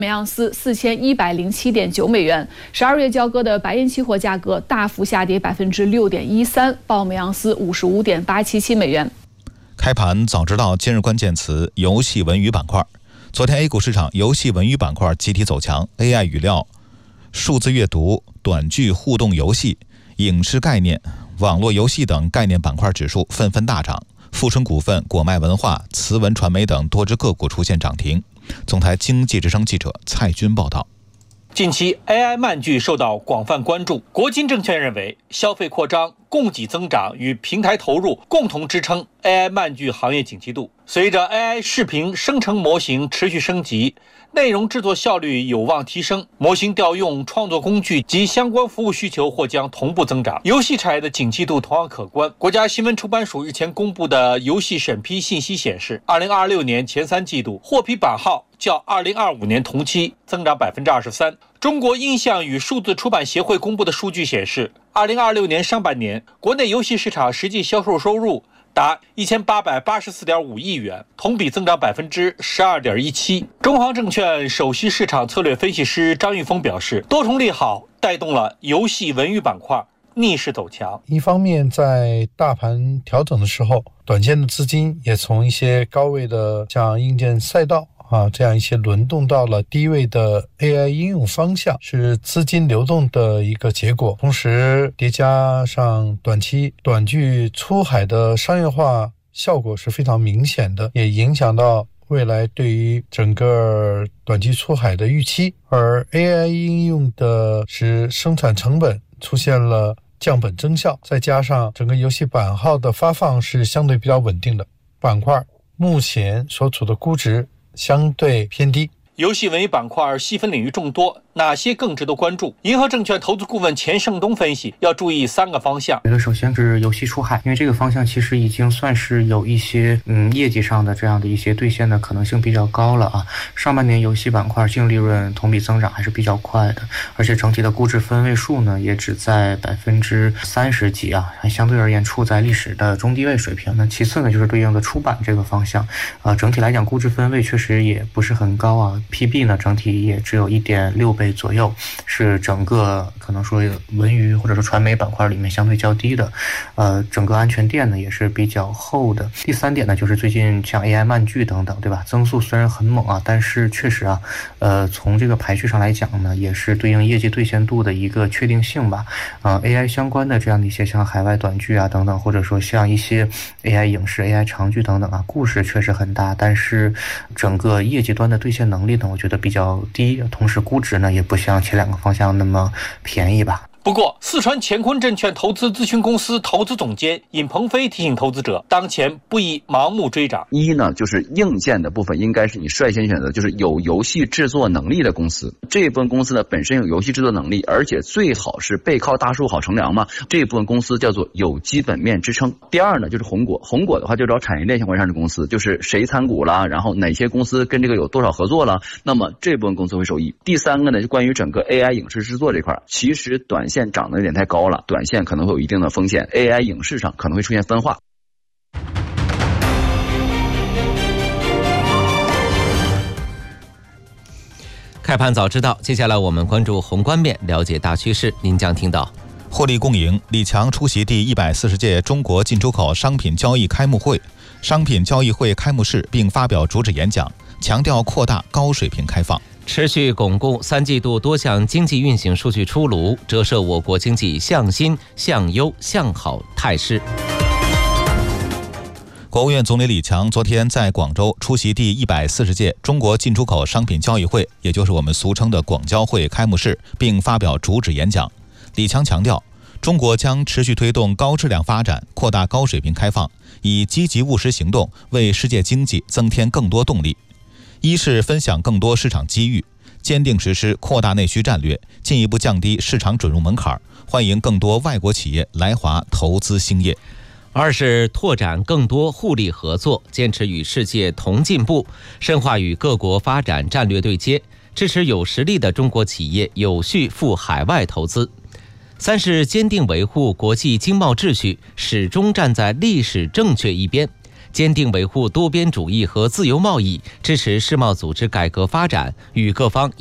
每盎司4107.9美元。12月交割的白银期货价格大幅下跌6.13%，报每盎司55.877美元。 开盘早知道今日关键词游戏文娱板块。昨天 A 股市场游戏文娱板块集体走强 ，AI 语料、数字阅读、短剧互动游戏、影视概念、网络游戏等概念板块指数纷纷大涨。富春股份、果麦文化、慈文传媒等多只个股出现涨停。总台经济之声记者蔡军报道。 近期 AI 漫剧受到广泛关注，国金证券认为，消费扩张、供给增长与平台投入共同支撑 AI 漫剧行业景气度。随着 AI 视频生成模型持续升级，内容制作效率有望提升，模型调用、创作工具及相关服务需求或将同步增长。游戏产业的景气度同样可观。国家新闻出版署日前公布的游戏审批信息显示，2026年前3季度获批版号较2025年同期增长23%。中国印象与数字出版协会公布的数据显示，2026年上半年国内游戏市场实际销售收入达1884.5亿元，同比增长12.17%。中航证券首席市场策略分析师张玉峰表示，多重利好带动了游戏文娱板块逆势走强。 一方面，在大盘调整的时候，短线的资金也从一些高位的像硬件赛道这样一些轮动到了低位的 AI 应用方向，是资金流动的一个结果。同时叠加上短期短剧出海的商业化效果是非常明显的，也影响到未来对于整个短剧出海的预期。而 AI 应用的是生产成本出现了降本增效，再加上整个游戏版号的发放是相对比较稳定的，板块目前所处的估值相对偏低。 游戏文娱板块细分领域众多，哪些更值得关注？银河证券投资顾问钱胜东分析，要注意3个方向。 首先是游戏出海，因为这个方向其实已经算是有一些业绩上的这样的一些兑现的可能性比较高了啊。上半年游戏板块净利润同比增长还是比较快的，而且整体的估值分位数呢也只在30%几啊，还相对而言处在历史的中低位水平。那其次呢就是对应的出版这个方向，整体来讲估值分位确实也不是很高啊。PB 呢整体也只有1.6倍左右，是整个可能说文娱或者说传媒板块里面相对较低的。整个安全垫呢也是比较厚的。第3点呢就是最近像 AI 漫剧等等，对吧？增速虽然很猛啊，但是确实啊，从这个排序上来讲呢，也是对应业绩兑现度的一个确定性吧。AI 相关的这样的一些像海外短剧啊等等，或者说像一些 AI 影视、AI 长剧等等啊，故事确实很大，但是整个业绩端的兑现能力呢，我觉得比较低，同时估值呢也不像前2个方向那么便宜吧。 不过，四川乾坤证券投资咨询公司投资总监尹鹏飞提醒投资者，当前不宜盲目追涨。 一呢，就是硬件的部分应该是你率先选择，就是有游戏制作能力的公司。这部分公司呢本身有游戏制作能力，而且最好是背靠大树好乘凉嘛。这部分公司叫做有基本面支撑。第二呢，就是红果。红果的话就找产业链相关上市公司，就是谁参股了，然后哪些公司跟这个有多少合作了，那么这部分公司会受益。第3个呢，就关于整个 AI 影视制作这块，其实短线涨得有点太高了，短线可能会有一定的风险， AI 影视上可能会出现分化。 开盘早知道，接下来我们关注宏观面，了解大趋势。您将听到获利共赢，李强出席第140届中国进出口商品交易开幕会、商品交易会开幕式，并发表主旨演讲，强调扩大高水平开放。 持续巩固3季度多项经济运行数据出炉，折射我国经济向新、向优、向好态势。 国务院总理李强昨天在广州出席第140届中国进出口商品交易会，也就是我们俗称的广交会开幕式，并发表主旨演讲。李强强调，中国将持续推动高质量发展，扩大高水平开放，以积极务实行动为世界经济增添更多动力。一是分享更多市场机遇，坚定实施扩大内需战略，进一步降低市场准入门槛，欢迎更多外国企业来华投资兴业。 二是拓展更多互利合作，坚持与世界同进步，深化与各国发展战略对接，支持有实力的中国企业有序赴海外投资。三是坚定维护国际经贸秩序，始终站在历史正确一边， 坚定维护多边主义和自由贸易，支持世贸组织改革发展，与各方